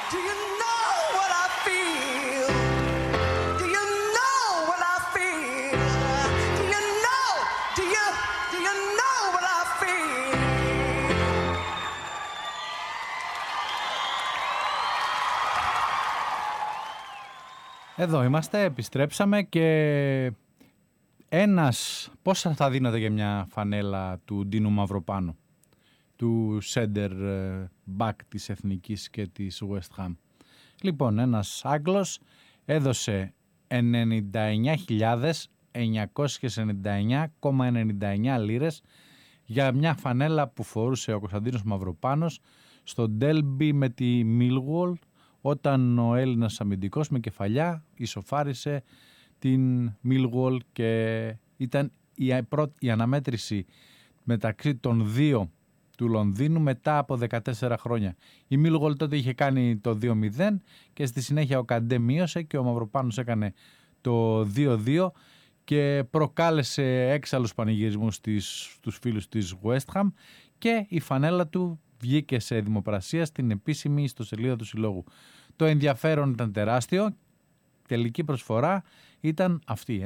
Do you know what I feel? Do you know what I feel? Do you know? Do you know what I feel? Εδώ είμαστε, επιστρέψαμε και πόσα θα δίνατε για μια φανέλα του Ντίνου Μαυροπάνου, του center back της Εθνικής και της West Ham? Λοιπόν, ένας Άγγλος έδωσε 99.999,99 λίρες για μια φανέλα που φορούσε ο Κωνσταντίνος Μαυροπάνος στο ντέλμπι με τη Millwall, όταν ο Έλληνας αμυντικός με κεφαλιά ισοφάρισε την Millwall και ήταν η αναμέτρηση μεταξύ των δύο του Λονδίνου μετά από 14 χρόνια. Η Millwall τότε είχε κάνει το 2-0 και στη συνέχεια ο Καντέ μείωσε και ο Μαυροπάνος έκανε το 2-2 και προκάλεσε έξαλλους πανηγυρισμούς στους φίλους της West Ham και η φανέλα του βγήκε σε δημοπρασία στην επίσημη ιστοσελίδα του συλλόγου. Το ενδιαφέρον ήταν τεράστιο. Τελική προσφορά ήταν αυτή,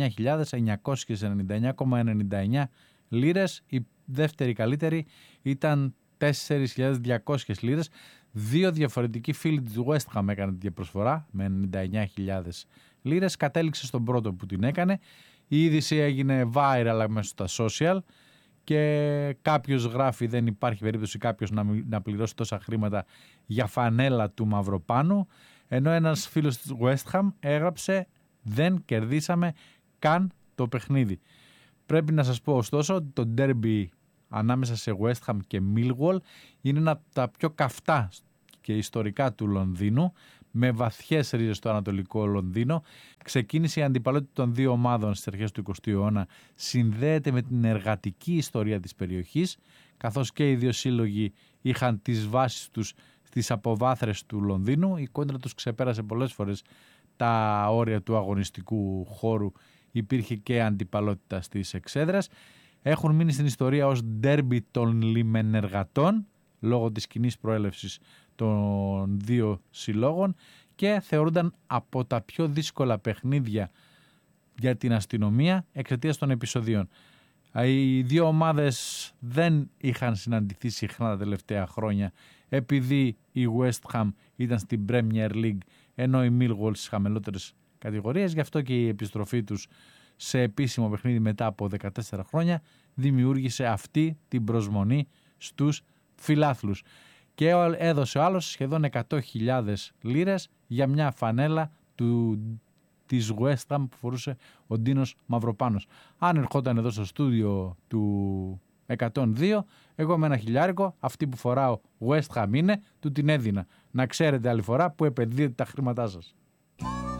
99.999,99 λίρες. Η δεύτερη καλύτερη ήταν 4.200 λίρες. Δύο διαφορετικοί φίλοι της West Ham έκαναν την προσφορά με 99.000 λίρες. Κατέληξε στον πρώτο που την έκανε. Η είδηση έγινε viral μέσα στα social και κάποιος γράφει δεν υπάρχει περίπτωση κάποιος να πληρώσει τόσα χρήματα για φανέλα του Μαυροπάνου, ενώ ένας φίλος της West Ham έγραψε δεν κερδίσαμε καν το παιχνίδι. Πρέπει να σας πω ωστόσο ότι το derby ανάμεσα σε West Ham και Millwall είναι ένα από τα πιο καυτά και ιστορικά του Λονδίνου, με βαθιές ρίζες στο ανατολικό Λονδίνο. Ξεκίνησε η αντιπαλότητα των δύο ομάδων στις αρχές του 20ου αιώνα, συνδέεται με την εργατική ιστορία της περιοχής, καθώς και οι δύο σύλλογοι είχαν τις βάσεις τους στις αποβάθρες του Λονδίνου. Η κόντρα τους ξεπέρασε πολλές φορές τα όρια του αγωνιστικού χώρου, υπήρχε και αντιπαλότητα στις εξέδρες. Έχουν μείνει στην ιστορία ως ντέρμπι των λιμενεργατών λόγω της κοινής προέλευσης των δύο συλλόγων και θεωρούνταν από τα πιο δύσκολα παιχνίδια για την αστυνομία εξαιτίας των επεισοδίων. Οι δύο ομάδες δεν είχαν συναντηθεί συχνά τα τελευταία χρόνια επειδή η West Ham ήταν στην Premier League ενώ η Millwall στις χαμηλότερες κατηγορίες, γι' αυτό και η επιστροφή τους σε επίσημο παιχνίδι μετά από 14 χρόνια δημιούργησε αυτή την προσμονή στους φιλάθλους. Και έδωσε ο άλλος σχεδόν 100.000 λίρες για μια φανέλα της West Ham που φορούσε ο Ντίνος Μαυροπάνος. Αν ερχόταν εδώ στο στούντιο του 102, εγώ με $1.000, αυτή που φοράω West Ham είναι, του την έδινα. Να ξέρετε άλλη φορά που επενδύετε τα χρήματά σας.